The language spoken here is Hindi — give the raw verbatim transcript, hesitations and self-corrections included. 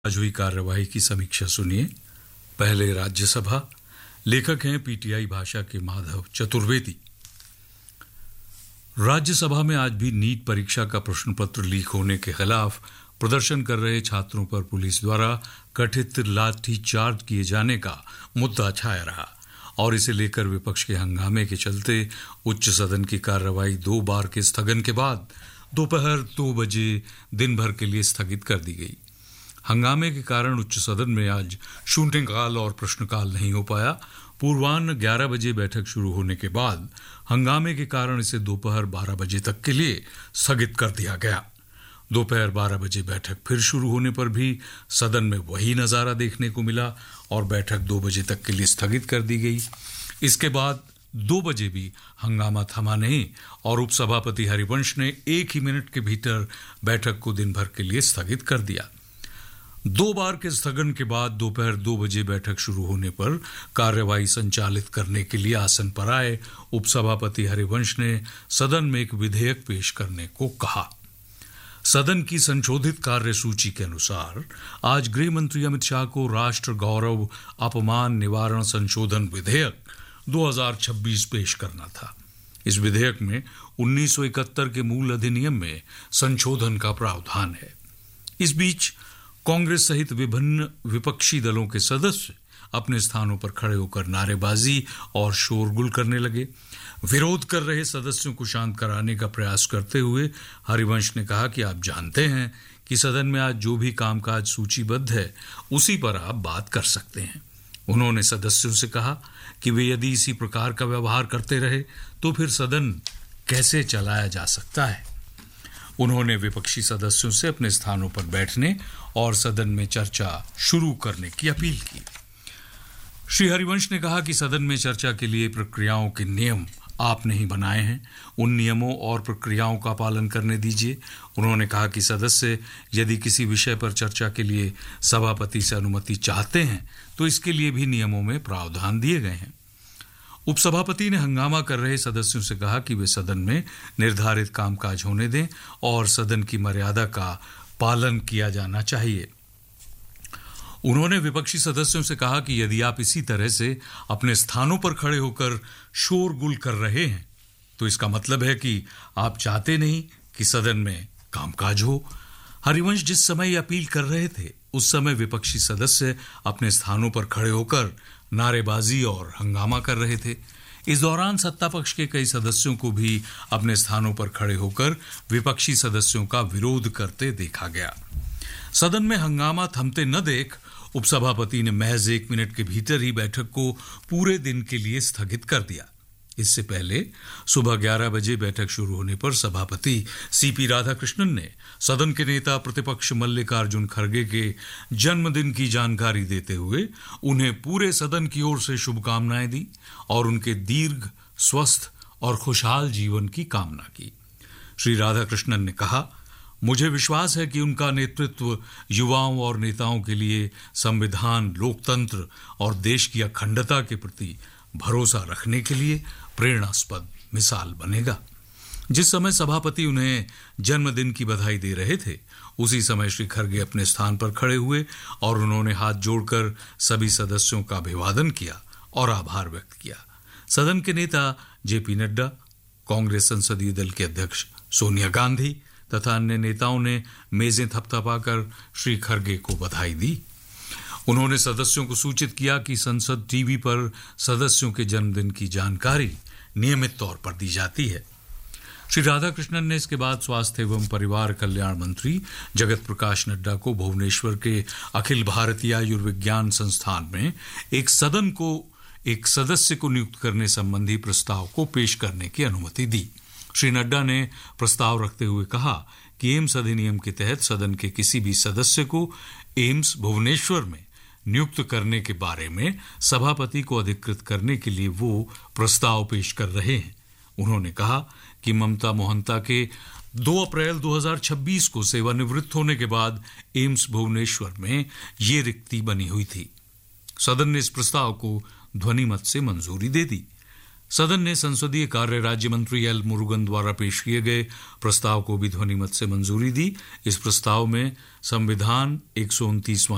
आज हुई कार्यवाही की समीक्षा सुनिए। पहले राज्यसभा। लेखक हैं पीटीआई भाषा के माधव चतुर्वेदी। राज्यसभा में आज भी नीट परीक्षा का प्रश्न पत्र लीक होने के खिलाफ प्रदर्शन कर रहे छात्रों पर पुलिस द्वारा कथित लाठीचार्ज किए जाने का मुद्दा छाया रहा और इसे लेकर विपक्ष के हंगामे के चलते उच्च सदन की कार्यवाही दो बार के स्थगन के बाद दोपहर दो बजे दिन भर के लिए स्थगित कर दी गई। हंगामे के कारण उच्च सदन में आज शून्यकाल और प्रश्नकाल नहीं हो पाया। पूर्वाह्न ग्यारह बजे बैठक शुरू होने के बाद हंगामे के कारण इसे दोपहर बारह बजे तक के लिए स्थगित कर दिया गया। दोपहर बारह बजे बैठक फिर शुरू होने पर भी सदन में वही नजारा देखने को मिला और बैठक दो बजे तक के लिए स्थगित कर दी गई। इसके बाद दो बजे भी हंगामा थमा नहीं और उपसभापति हरिवंश ने एक ही मिनट के भीतर बैठक को दिन भर के लिए स्थगित कर दिया। दो बार के स्थगन के बाद दोपहर दो बजे बैठक शुरू होने पर कार्यवाही संचालित करने के लिए आसन पर आए उपसभापति हरिवंश ने सदन में एक विधेयक पेश करने को कहा। सदन की संशोधित कार्यसूची के अनुसार आज गृह मंत्री अमित शाह को राष्ट्र गौरव अपमान निवारण संशोधन विधेयक दो हज़ार छब्बीस पेश करना था। इस विधेयक में उन्नीस सौ इकहत्तर के मूल अधिनियम में संशोधन का प्रावधान है। इस बीच कांग्रेस सहित विभिन्न विपक्षी दलों के सदस्य अपने स्थानों पर खड़े होकर नारेबाजी और शोरगुल करने लगे। विरोध कर रहे सदस्यों को शांत कराने का प्रयास करते हुए हरिवंश ने कहा कि आप जानते हैं कि सदन में आज जो भी कामकाज सूचीबद्ध है उसी पर आप बात कर सकते हैं। उन्होंने सदस्यों से कहा कि वे यदि इसी प्रकार का व्यवहार करते रहे तो फिर सदन कैसे चलाया जा सकता है। उन्होंने विपक्षी सदस्यों से अपने स्थानों पर बैठने और सदन में चर्चा शुरू करने की अपील की। श्री हरिवंश ने कहा कि सदन में चर्चा के लिए प्रक्रियाओं के नियम आपने ही बनाए हैं, उन नियमों और प्रक्रियाओं का पालन करने दीजिए। उन्होंने कहा कि सदस्य यदि किसी विषय पर चर्चा के लिए सभापति से अनुमति चाहते हैं तो इसके लिए भी नियमों में प्रावधान दिए गए हैं। उपसभापति ने हंगामा कर रहे सदस्यों से कहा कि वे सदन में निर्धारित कामकाज होने दें और सदन की मर्यादा का पालन किया जाना चाहिए। उन्होंने विपक्षी सदस्यों से कहा कि यदि आप इसी तरह से अपने स्थानों पर खड़े होकर शोरगुल कर रहे हैं तो इसका मतलब है कि आप चाहते नहीं कि सदन में कामकाज हो। हरिवंश जिस समय अपील कर रहे थे उस समय विपक्षी सदस्य अपने स्थानों पर खड़े होकर नारेबाजी और हंगामा कर रहे थे। इस दौरान सत्ता पक्ष के कई सदस्यों को भी अपने स्थानों पर खड़े होकर विपक्षी सदस्यों का विरोध करते देखा गया। सदन में हंगामा थमते न देख उपसभापति ने महज एक मिनट के भीतर ही बैठक को पूरे दिन के लिए स्थगित कर दिया। इससे पहले सुबह ग्यारह बजे बैठक शुरू होने पर सभापति सीपी राधाकृष्णन ने सदन के नेता प्रतिपक्ष मल्लिकार्जुन खड़गे के जन्मदिन की जानकारी देते हुए उन्हें पूरे सदन की ओर से शुभकामनाएं दी और उनके दीर्घ, स्वस्थ और खुशहाल जीवन की कामना की। श्री राधाकृष्णन ने कहा, मुझे विश्वास है कि उनका नेतृत्व युवाओं और नेताओं के लिए संविधान, लोकतंत्र और देश की अखंडता के प्रति भरोसा रखने के लिए प्रेरणास्पद मिसाल बनेगा। जिस समय सभापति उन्हें जन्मदिन की बधाई दे रहे थे उसी समय श्री खड़गे अपने स्थान पर खड़े हुए और उन्होंने हाथ जोड़कर सभी सदस्यों का अभिवादन किया और आभार व्यक्त किया। सदन के नेता जेपी नड्डा, कांग्रेस संसदीय दल के अध्यक्ष सोनिया गांधी तथा अन्य नेताओं ने मेजें थपथपाकर श्री खड़गे को बधाई दी। उन्होंने सदस्यों को सूचित किया कि संसद टीवी पर सदस्यों के जन्मदिन की जानकारी नियमित तौर पर दी जाती है। श्री राधाकृष्णन ने इसके बाद स्वास्थ्य एवं परिवार कल्याण मंत्री जगत प्रकाश नड्डा को भुवनेश्वर के अखिल भारतीय आयुर्विज्ञान संस्थान में एक सदन को एक सदस्य को नियुक्त करने संबंधी प्रस्ताव को पेश करने की अनुमति दी। श्री नड्डा ने प्रस्ताव रखते हुए कहा कि एम्स अधिनियम के तहत सदन के किसी भी सदस्य को एम्स भुवनेश्वर में नियुक्त करने के बारे में सभापति को अधिकृत करने के लिए वो प्रस्ताव पेश कर रहे हैं। उन्होंने कहा कि ममता मोहंता के दो अप्रैल दो हज़ार छब्बीस को सेवानिवृत्त होने के बाद एम्स भुवनेश्वर में ये रिक्ति बनी हुई थी। सदन ने इस प्रस्ताव को ध्वनिमत से मंजूरी दे दी। सदन ने संसदीय कार्य राज्य मंत्री एल मुरुगन द्वारा पेश किए गए प्रस्ताव को भी ध्वनिमत से मंजूरी दी। इस प्रस्ताव में संविधान एक सौ उनतीसवां